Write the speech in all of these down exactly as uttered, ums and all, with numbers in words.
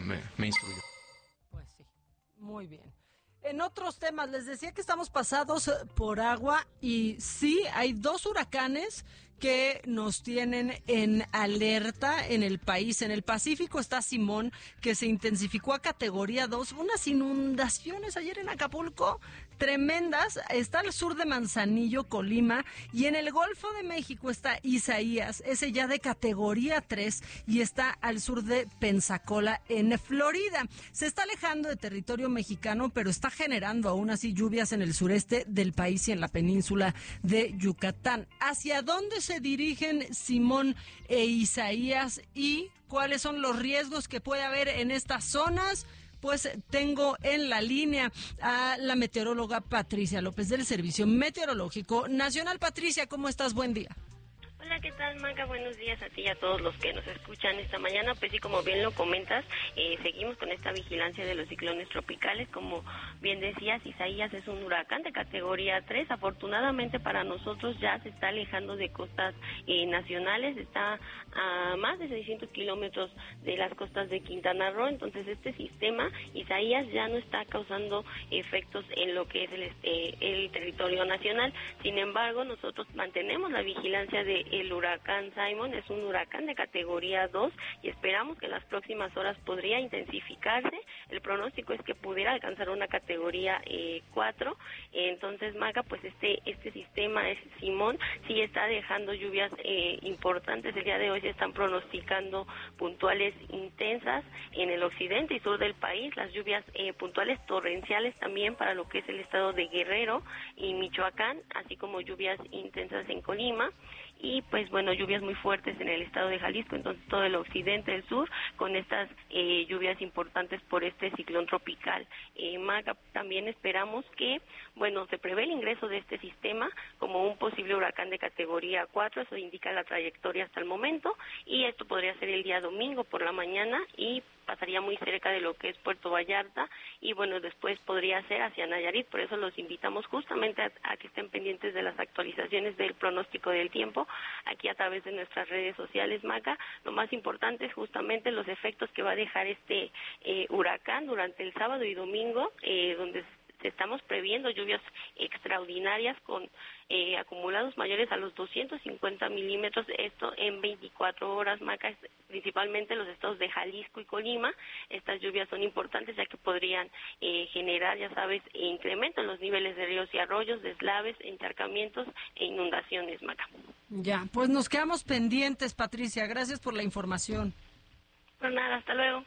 me, me instruyó. Pues sí, muy bien. En otros temas, les decía que estamos pasados por agua y sí, hay dos huracanes que nos tienen en alerta en el país. En el Pacífico está Simón, que se intensificó a categoría dos. Unas inundaciones ayer en Acapulco tremendas. Está al sur de Manzanillo, Colima, y en el Golfo de México está Isaías, ese ya de categoría tres, y está al sur de Pensacola, en Florida. Se está alejando de territorio mexicano, pero está generando aún así lluvias en el sureste del país y en la península de Yucatán. ¿Hacia dónde se dirigen Simón e Isaías y cuáles son los riesgos que puede haber en estas zonas? Pues tengo en la línea a la meteoróloga Patricia López del Servicio Meteorológico Nacional. Patricia, ¿cómo estás? Buen día. Hola, ¿qué tal, Maca? Buenos días a ti y a todos los que nos escuchan esta mañana. Pues sí, como bien lo comentas, eh, seguimos con esta vigilancia de los ciclones tropicales. Como bien decías, Isaías es un huracán de categoría tres. Afortunadamente para nosotros ya se está alejando de costas eh, nacionales, está a más de seiscientos kilómetros de las costas de Quintana Roo. Entonces este sistema, Isaías, ya no está causando efectos en lo que es el, eh, el territorio nacional. Sin embargo, nosotros mantenemos la vigilancia de el huracán Simon. Es un huracán de categoría dos y esperamos que en las próximas horas podría intensificarse. El pronóstico es que pudiera alcanzar una categoría eh, cuatro. Entonces, Maga, pues este este sistema, es Simón, sí está dejando lluvias eh, importantes. El día de hoy se están pronosticando puntuales intensas en el occidente y sur del país, las lluvias eh, puntuales torrenciales también para lo que es el estado de Guerrero y Michoacán, así como lluvias intensas en Colima. Y pues bueno, lluvias muy fuertes en el estado de Jalisco, entonces todo el occidente, el sur, con estas eh, lluvias importantes por este ciclón tropical. Eh, Maga, también esperamos que, bueno, se prevé el ingreso de este sistema como un posible huracán de categoría cuatro, eso indica la trayectoria hasta el momento, y esto podría ser el día domingo por la mañana y pasaría muy cerca de lo que es Puerto Vallarta y bueno, después podría ser hacia Nayarit. Por eso los invitamos justamente a, a que estén pendientes de las actualizaciones del pronóstico del tiempo aquí a través de nuestras redes sociales, Maca. Lo más importante es justamente los efectos que va a dejar este eh, huracán durante el sábado y domingo, eh, donde estamos previendo lluvias extraordinarias con eh, acumulados mayores a los doscientos cincuenta milímetros, esto en veinticuatro horas, Maca, principalmente en los estados de Jalisco y Colima. Estas lluvias son importantes ya que podrían eh, generar, ya sabes, incremento en los niveles de ríos y arroyos, deslaves, encharcamientos e inundaciones, Maca. Ya, pues nos quedamos pendientes, Patricia. Gracias por la información. Pues nada, hasta luego.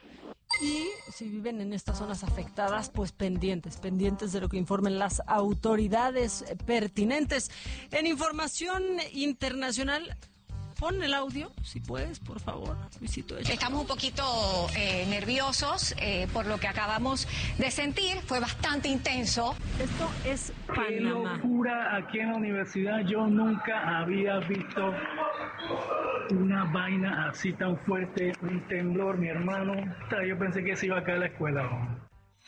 Y si viven en estas zonas afectadas, pues pendientes, pendientes de lo que informen las autoridades pertinentes. En información internacional, pon el audio, si puedes, por favor, Luisito. Estamos un poquito eh, nerviosos eh, por lo que acabamos de sentir. Fue bastante intenso. Esto es Panamá. Qué locura aquí en la universidad. Yo nunca había visto una vaina así tan fuerte, un temblor, mi hermano. Yo pensé que se iba a caer la escuela.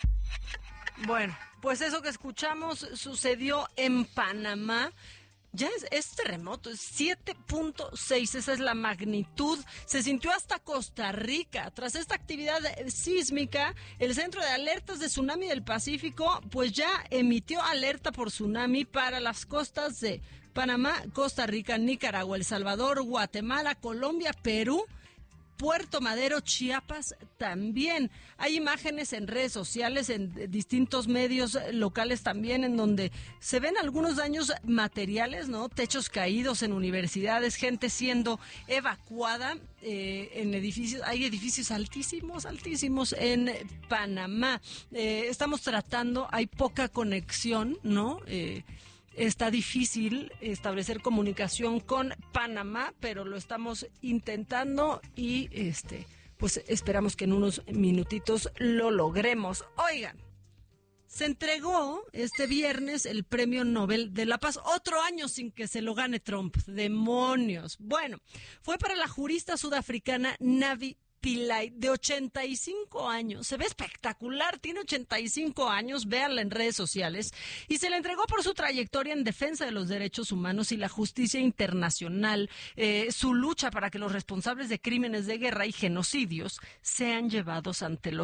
Bueno, pues eso que escuchamos sucedió en Panamá. Ya es, es terremoto, es siete punto seis, esa es la magnitud. Se sintió hasta Costa Rica. Tras esta actividad sísmica, el Centro de Alertas de Tsunami del Pacífico pues ya emitió alerta por tsunami para las costas de Panamá, Costa Rica, Nicaragua, El Salvador, Guatemala, Colombia, Perú, Puerto Madero, Chiapas también. Hay imágenes en redes sociales, en distintos medios locales también, en donde se ven algunos daños materiales, ¿no? Techos caídos en universidades, gente siendo evacuada eh, en edificios. Hay edificios altísimos, altísimos en Panamá. Eh, estamos tratando, hay poca conexión, ¿no? Eh, Está difícil establecer comunicación con Panamá, pero lo estamos intentando y este, pues esperamos que en unos minutitos lo logremos. Oigan, se entregó este viernes el Premio Nobel de la Paz, otro año sin que se lo gane Trump. ¡Demonios! Bueno, fue para la jurista sudafricana Navi Pillay, de ochenta y cinco años. Se ve espectacular, tiene ochenta y cinco años, véanla en redes sociales, y se le entregó por su trayectoria en defensa de los derechos humanos y la justicia internacional, eh, su lucha para que los responsables de crímenes de guerra y genocidios sean llevados ante los